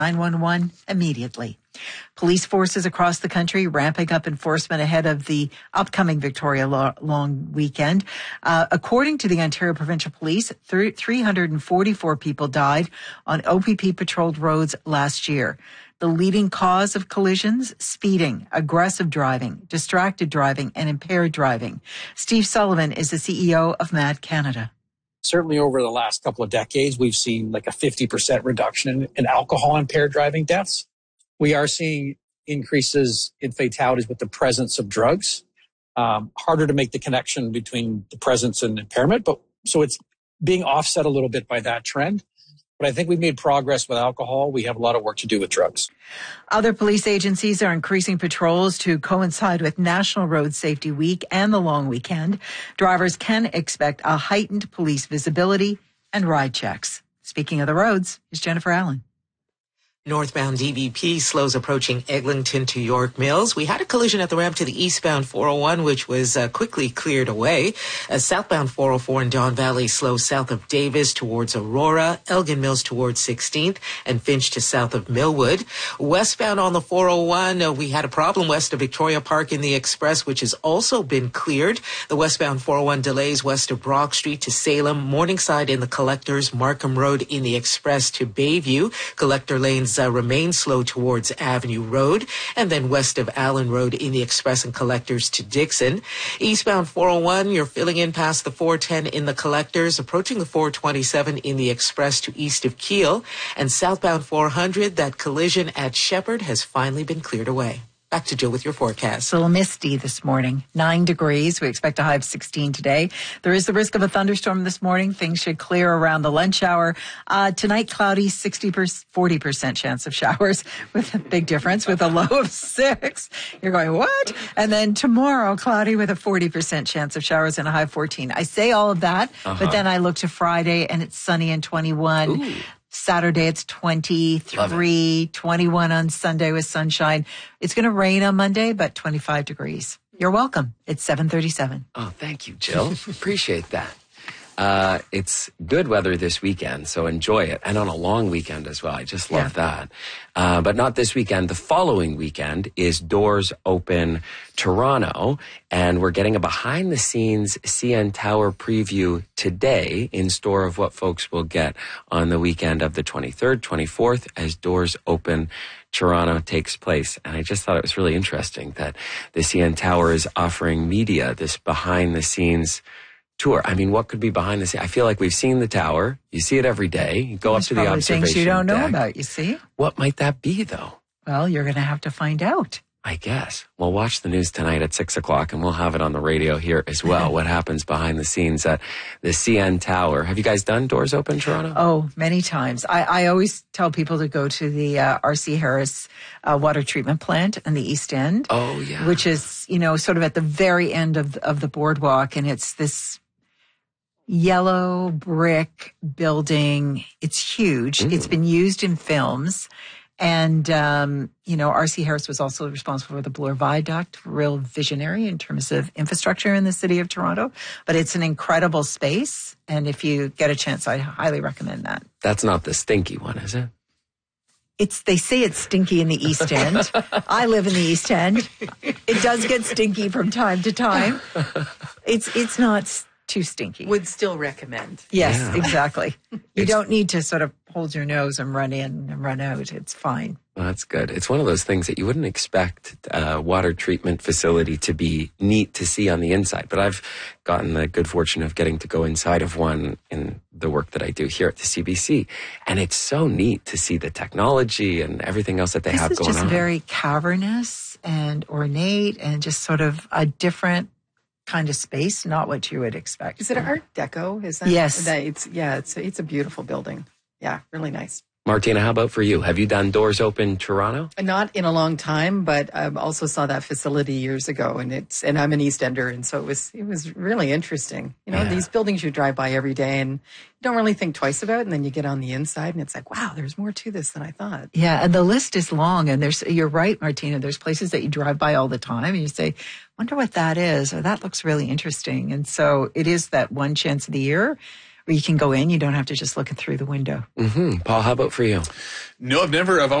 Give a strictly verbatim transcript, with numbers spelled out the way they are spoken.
nine one one immediately. Police forces across the country ramping up enforcement ahead of the upcoming Victoria long weekend. Uh, according to the Ontario Provincial Police, three hundred forty-four people died on O P P-patrolled roads last year. The leading cause of collisions, speeding, aggressive driving, distracted driving, and impaired driving. Steve Sullivan is the C E O of MAD Canada. Certainly over the last couple of decades, we've seen like a fifty percent reduction in, in alcohol impaired driving deaths. We are seeing increases in fatalities with the presence of drugs. Um, harder to make the connection between the presence and impairment, but so it's being offset a little bit by that trend. But I think we've made progress with alcohol. We have a lot of work to do with drugs. Other police agencies are increasing patrols to coincide with National Road Safety Week and the long weekend. Drivers can expect a heightened police visibility and ride checks. Speaking of the roads, here's Jennifer Allen. Northbound D V P slows approaching Eglinton to York Mills. We had a collision at the ramp to the eastbound four oh one, which was uh, quickly cleared away. A southbound four oh four in Don Valley slows south of Davis towards Aurora, Elgin Mills towards sixteenth, and Finch to south of Millwood. Westbound on the four oh one, uh, we had a problem west of Victoria Park in the Express, which has also been cleared. The westbound four oh one delays west of Brock Street to Salem, Morningside in the Collectors, Markham Road in the Express to Bayview. Collector lanes Uh, remain slow towards Avenue Road, and then west of Allen Road in the Express and Collectors to Dixon. Eastbound four oh one, you're filling in past the four ten in the Collectors, approaching the four twenty-seven in the Express to east of Kiel, and southbound four hundred, that collision at Shepherd has finally been cleared away. Back to Jill with your forecast. It's a little misty this morning. Nine degrees. We expect a high of sixteen today. There is the risk of a thunderstorm this morning. Things should clear around the lunch hour. Uh, tonight, cloudy, sixty percent, forty percent chance of showers with a big difference with a low of six. You're going, what? And then tomorrow, cloudy with a forty percent chance of showers and a high of fourteen. I say all of that, uh-huh. but then I look to Friday and it's sunny and twenty-one. Ooh. Saturday, it's twenty-three, twenty-one on Sunday with sunshine. It's going to rain on Monday, but twenty-five degrees. You're welcome. It's seven thirty-seven. Oh, thank you, Jill. Appreciate that. Uh, it's good weather this weekend, so enjoy it. And on a long weekend as well. I just love yeah. that. Uh, but not this weekend. The following weekend is Doors Open Toronto, and we're getting a behind-the-scenes C N Tower preview today in store of what folks will get on the weekend of the twenty-third, twenty-fourth as Doors Open Toronto takes place. And I just thought it was really interesting that the C N Tower is offering media this behind-the-scenes tour. I mean, what could be behind the scenes? I feel like we've seen the tower. You see it every day. You go There's up to the observation things you don't know deck. about, you see? What might that be, though? Well, you're going to have to find out. I guess. Well, watch the news tonight at six o'clock, and we'll have it on the radio here as well. What happens behind the scenes at the C N Tower. Have you guys done Doors Open Toronto? Oh, many times. I, I always tell people to go to the uh, R C Harris uh, water treatment plant in the East End. Oh, yeah. Which is, you know, sort of at the very end of of the boardwalk, and it's this yellow brick building. It's huge. Mm. It's been used in films. And, um, you know, R C Harris was also responsible for the Bloor Viaduct, real visionary in terms of infrastructure in the city of Toronto. But it's an incredible space. And if you get a chance, I highly recommend that. That's not the stinky one, is it? It's, they say it's stinky in the East End. I live in the East End. It does get stinky from time to time. It's, it's not too stinky. Would still recommend. Yes, yeah. exactly. You it's, don't need to sort of hold your nose and run in and run out. It's fine. Well, that's good. It's one of those things that you wouldn't expect a water treatment facility to be neat to see on the inside. But I've gotten the good fortune of getting to go inside of one in the work that I do here at the C B C. And it's so neat to see the technology and everything else that they this have going on. This is just very cavernous and ornate and just sort of a different kind of space, not what you would expect. Is it Art Deco? Is that? Yes. That it's, yeah, it's, it's a beautiful building. Yeah, really nice. Martina, how about for you? Have you done Doors Open Toronto? Not in a long time, but I also saw that facility years ago, and it's and I'm an East Ender, and so it was it was really interesting. You know, yeah. These buildings you drive by every day and you don't really think twice about, and then you get on the inside, and it's like, wow, there's more to this than I thought. Yeah, and the list is long, and there's you're right, Martina. There's places that you drive by all the time, and you say, wonder what that is, or that looks really interesting, and so it is that one chance of the year where you can go in. You don't have to just look through the window. Mm-hmm. Paul, how about for you? No, I've never. I've